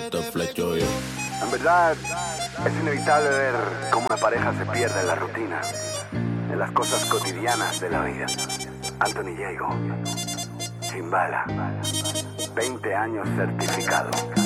Te flecho yo. En verdad, es inevitable ver cómo la pareja se pierde en la rutina, en las cosas cotidianas de la vida. Anthony Diego, Chimbala, 20 años certificado.